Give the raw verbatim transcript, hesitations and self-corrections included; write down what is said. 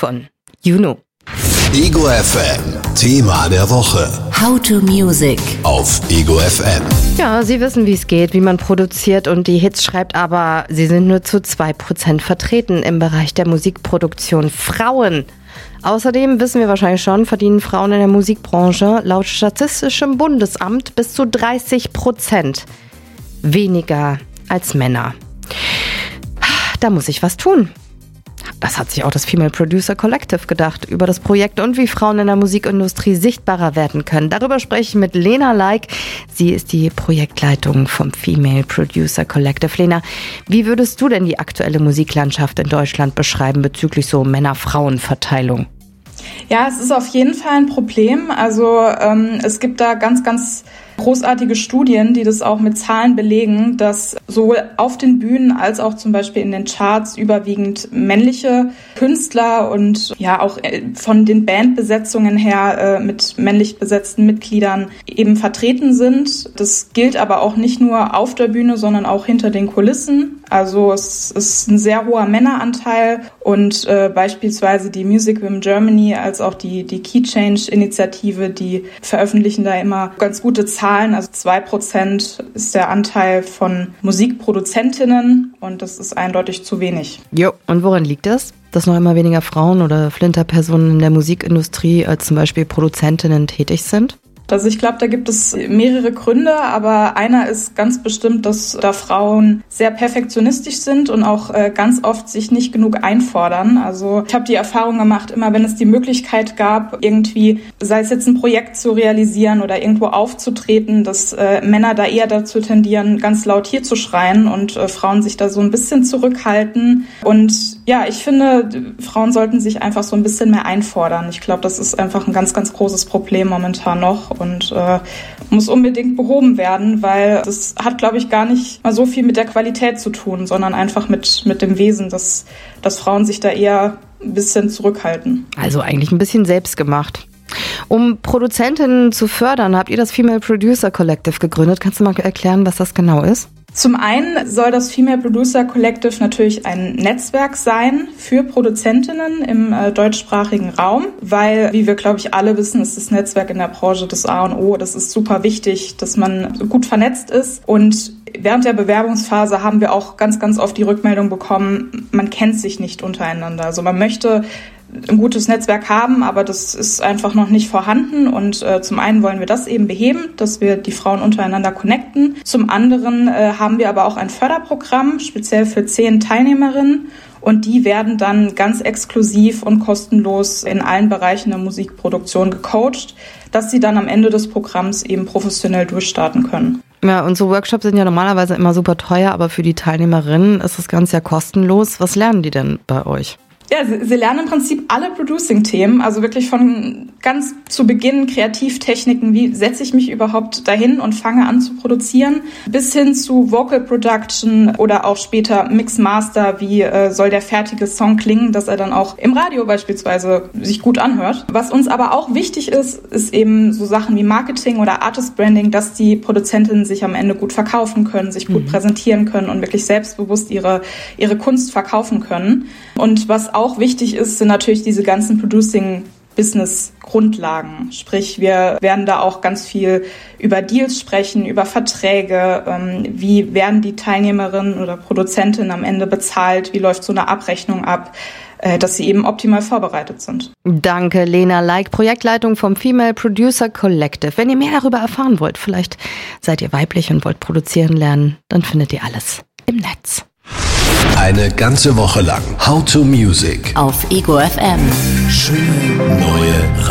von Juno. Ego F M, Thema der Woche. How to Music auf Ego F M. Ja, Sie wissen, wie es geht, wie man produziert und die Hits schreibt, aber sie sind nur zu zwei Prozent vertreten im Bereich der Musikproduktion. Frauen. Außerdem, wissen wir wahrscheinlich schon, verdienen Frauen in der Musikbranche laut Statistischem Bundesamt bis zu dreißig Prozent weniger als Männer. Da muss ich was tun. Das hat sich auch das Female Producer Collective gedacht über das Projekt und wie Frauen in der Musikindustrie sichtbarer werden können. Darüber spreche ich mit Lena Like. Sie ist die Projektleitung vom Female Producer Collective. Lena, wie würdest du denn die aktuelle Musiklandschaft in Deutschland beschreiben bezüglich so Männer-Frauen-Verteilung? Ja, es ist auf jeden Fall ein Problem. Also ähm, es gibt da ganz, ganz großartige Studien, die das auch mit Zahlen belegen, dass sowohl auf den Bühnen als auch zum Beispiel in den Charts überwiegend männliche Künstler und ja auch von den Bandbesetzungen her äh, mit männlich besetzten Mitgliedern eben vertreten sind. Das gilt aber auch nicht nur auf der Bühne, sondern auch hinter den Kulissen. Also es ist ein sehr hoher Männeranteil und äh, beispielsweise die Music Women Germany als auch die, die Key Change Initiative, die veröffentlichen da immer ganz gute Zahlen. Also zwei Prozent ist der Anteil von Musikproduzentinnen und das ist eindeutig zu wenig. Jo, und woran liegt das? Dass noch immer weniger Frauen oder Flinterpersonen in der Musikindustrie als zum Beispiel Produzentinnen tätig sind? Also ich glaube, da gibt es mehrere Gründe, aber einer ist ganz bestimmt, dass da Frauen sehr perfektionistisch sind und auch äh, ganz oft sich nicht genug einfordern. Also ich habe die Erfahrung gemacht, immer wenn es die Möglichkeit gab, irgendwie, sei es jetzt ein Projekt zu realisieren oder irgendwo aufzutreten, dass äh, Männer da eher dazu tendieren, ganz laut hier zu schreien und äh, Frauen sich da so ein bisschen zurückhalten. Und ja, ich finde, Frauen sollten sich einfach so ein bisschen mehr einfordern. Ich glaube, das ist einfach ein ganz, ganz großes Problem momentan noch. Und äh, muss unbedingt behoben werden, weil das hat, glaube ich, gar nicht mal so viel mit der Qualität zu tun, sondern einfach mit, mit dem Wesen, dass, dass Frauen sich da eher ein bisschen zurückhalten. Also eigentlich ein bisschen selbstgemacht. Um Produzentinnen zu fördern, habt ihr das Female Producer Collective gegründet. Kannst du mal erklären, was das genau ist? Zum einen soll das Female Producer Collective natürlich ein Netzwerk sein für Produzentinnen im äh, deutschsprachigen Raum, weil, wie wir, glaube ich, alle wissen, ist das Netzwerk in der Branche das A und O. Das ist super wichtig, dass man gut vernetzt ist. Und während der Bewerbungsphase haben wir auch ganz, ganz oft die Rückmeldung bekommen, man kennt sich nicht untereinander. Also man möchte ein gutes Netzwerk haben, aber das ist einfach noch nicht vorhanden und äh, zum einen wollen wir das eben beheben, dass wir die Frauen untereinander connecten. Zum anderen äh, haben wir aber auch ein Förderprogramm, speziell für zehn Teilnehmerinnen und die werden dann ganz exklusiv und kostenlos in allen Bereichen der Musikproduktion gecoacht, dass sie dann am Ende des Programms eben professionell durchstarten können. Ja, und so Workshops sind ja normalerweise immer super teuer, aber für die Teilnehmerinnen ist das Ganze ja kostenlos. Was lernen die denn bei euch? Ja, sie, sie lernen im Prinzip alle Producing-Themen, also wirklich von ganz zu Beginn Kreativtechniken, wie setze ich mich überhaupt dahin und fange an zu produzieren, bis hin zu Vocal Production oder auch später Mix-Master, wie äh, soll der fertige Song klingen, dass er dann auch im Radio beispielsweise sich gut anhört. Was uns aber auch wichtig ist, ist eben so Sachen wie Marketing oder Artist-Branding, dass die Produzentinnen sich am Ende gut verkaufen können, sich gut mhm. präsentieren können und wirklich selbstbewusst ihre, ihre Kunst verkaufen können. Und was auch wichtig ist, sind natürlich diese ganzen Producing-Business-Grundlagen. Sprich, wir werden da auch ganz viel über Deals sprechen, über Verträge, ähm, wie werden die Teilnehmerinnen oder Produzentinnen am Ende bezahlt, wie läuft so eine Abrechnung ab, äh, dass sie eben optimal vorbereitet sind. Danke, Lena Like, Projektleitung vom Female Producer Collective. Wenn ihr mehr darüber erfahren wollt, vielleicht seid ihr weiblich und wollt produzieren lernen, dann findet ihr alles im Netz. Eine ganze Woche lang How to Music auf Ego F M. Schöne neue